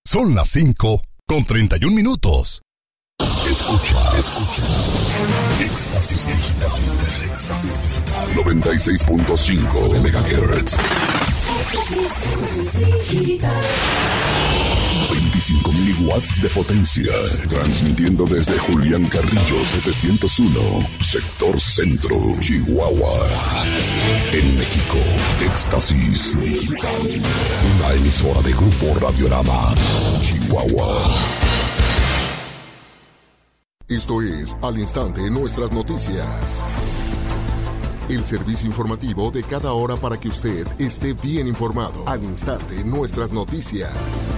Son las 5:31. Escucha. Éxtasis Digital. 96.5 MHz. 25,000 watts de potencia. Transmitiendo desde Julián Carrillo 701, Sector Centro, Chihuahua. En México, Éxtasis Digital. Una emisora de Grupo Radiorama, Chihuahua. Esto es Al Instante Nuestras Noticias. El servicio informativo de cada hora para que usted esté bien informado. Al Instante Nuestras Noticias.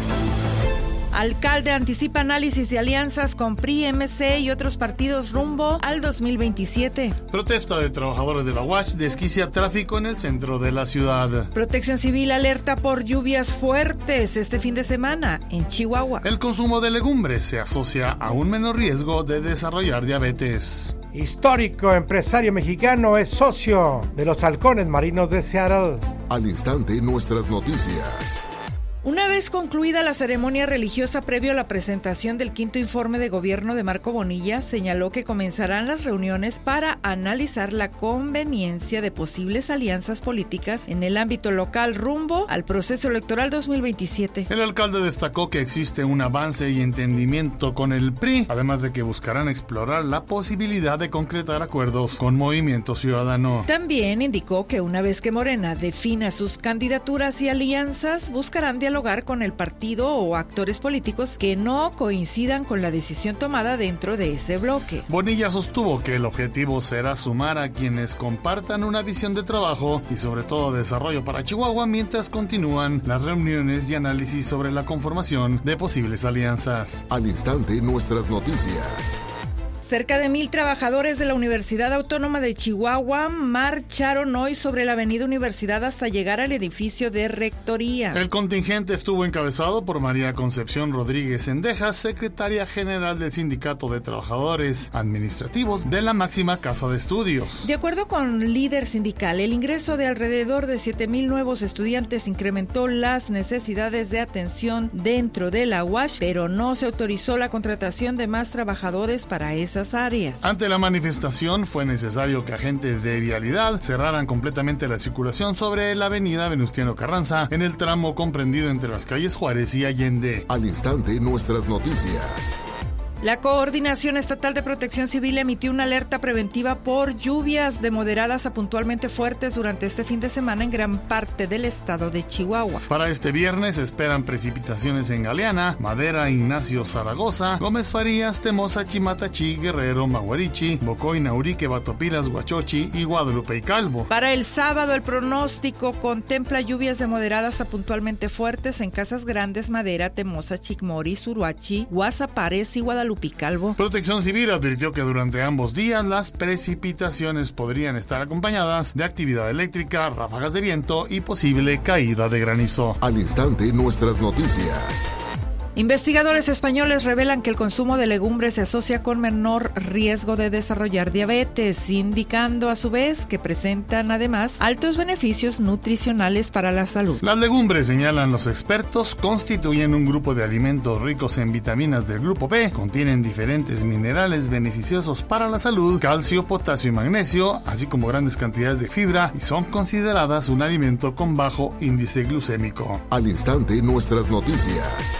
Alcalde anticipa análisis de alianzas con PRI, MC y otros partidos rumbo al 2027. Protesta de trabajadores de la UASH desquicia tráfico en el centro de la ciudad. Protección Civil alerta por lluvias fuertes este fin de semana en Chihuahua. El consumo de legumbres se asocia a un menor riesgo de desarrollar diabetes. Histórico empresario mexicano es socio de los halcones marinos de Seattle. Al Instante Nuestras Noticias. Una vez concluida la ceremonia religiosa previo a la presentación del quinto informe de gobierno de Marco Bonilla, señaló que comenzarán las reuniones para analizar la conveniencia de posibles alianzas políticas en el ámbito local rumbo al proceso electoral 2027. El alcalde destacó que existe un avance y entendimiento con el PRI, además de que buscarán explorar la posibilidad de concretar acuerdos con Movimiento Ciudadano. También indicó que una vez que Morena defina sus candidaturas y alianzas, buscarán dialogar con el partido o actores políticos que no coincidan con la decisión tomada dentro de ese bloque. Bonilla sostuvo que el objetivo será sumar a quienes compartan una visión de trabajo y sobre todo desarrollo para Chihuahua mientras continúan las reuniones y análisis sobre la conformación de posibles alianzas. Al Instante Nuestras Noticias. Cerca de 1,000 trabajadores de la Universidad Autónoma de Chihuahua marcharon hoy sobre la avenida Universidad hasta llegar al edificio de rectoría. El contingente estuvo encabezado por María Concepción Rodríguez Sendejas, secretaria general del Sindicato de Trabajadores Administrativos de la máxima casa de estudios. De acuerdo con líder sindical, el ingreso de alrededor de 7,000 nuevos estudiantes incrementó las necesidades de atención dentro de la UASH, pero no se autorizó la contratación de más trabajadores para esa áreas. Ante la manifestación fue necesario que agentes de vialidad cerraran completamente la circulación sobre la avenida Venustiano Carranza en el tramo comprendido entre las calles Juárez y Allende. Al Instante Nuestras Noticias. La Coordinación Estatal de Protección Civil emitió una alerta preventiva por lluvias de moderadas a puntualmente fuertes durante este fin de semana en gran parte del estado de Chihuahua. Para este viernes se esperan precipitaciones en Galeana, Madera, Ignacio Zaragoza, Gómez Farías, Temoza, Chimatachí, Guerrero, Maguarichi, Bocoy, Naurique, Batopilas, Huachochi y Guadalupe y Calvo. Para el sábado el pronóstico contempla lluvias de moderadas a puntualmente fuertes en Casas Grandes, Madera, Temoza, Chicmori, Suruachi, Guasapares y Guadalupe y Calvo. Protección Civil advirtió que durante ambos días las precipitaciones podrían estar acompañadas de actividad eléctrica, ráfagas de viento y posible caída de granizo. Al Instante Nuestras Noticias. Investigadores españoles revelan que el consumo de legumbres se asocia con menor riesgo de desarrollar diabetes, indicando a su vez que presentan además altos beneficios nutricionales para la salud. Las legumbres, señalan los expertos, constituyen un grupo de alimentos ricos en vitaminas del grupo B, contienen diferentes minerales beneficiosos para la salud, calcio, potasio y magnesio, así como grandes cantidades de fibra y son consideradas un alimento con bajo índice glucémico. Al Instante Nuestras Noticias.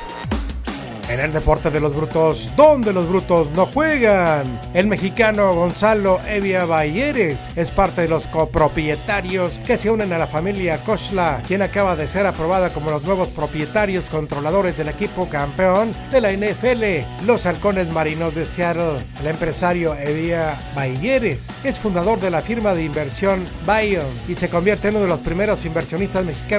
En el deporte de los brutos, donde los brutos no juegan, el mexicano Gonzalo Evia Bayeres es parte de los copropietarios que se unen a la familia Kochla, quien acaba de ser aprobada como los nuevos propietarios controladores del equipo campeón de la NFL, los Halcones Marinos de Seattle. El empresario Evia Bayeres es fundador de la firma de inversión Bayon y se convierte en uno de los primeros inversionistas mexicanos